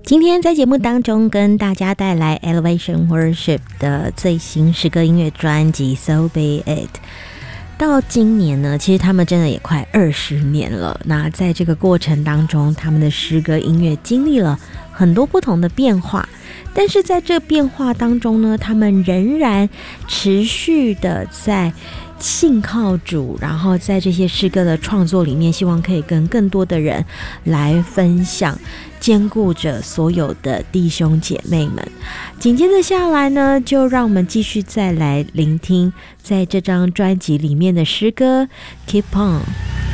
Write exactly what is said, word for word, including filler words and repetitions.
今天在节目当中跟大家带来 Elevation Worship 的最新诗歌音乐专辑 So Be It。到今年呢，其实他们真的也快二十年了。那在这个过程当中，他们的诗歌音乐经历了很多不同的变化，但是在这变化当中呢，他们仍然持续的在信靠主，然后在这些诗歌的创作里面，希望可以跟更多的人来分享，兼顾着所有的弟兄姐妹们。紧接着下来呢，就让我们继续再来聆听在这张专辑里面的诗歌 Keep On。